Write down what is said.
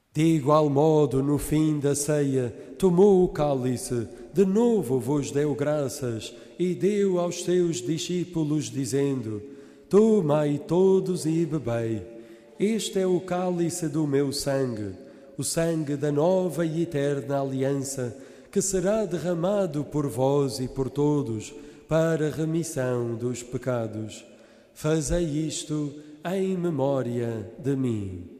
De igual modo, no fim da ceia, tomou o cálice, de novo vos deu graças e deu aos seus discípulos, dizendo: Tomai todos e bebei. Este é o cálice do meu sangue, o sangue da nova e eterna aliança, que será derramado por vós e por todos, para a remissão dos pecados. Fazei isto em memória de mim.